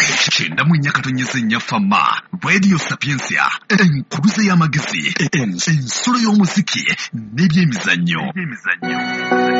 Chenda munyakatonnyesa ennyafama Radio Sapiensia enkuluze y'amagezi ensolo y'omuziki n'ebyemizannyo.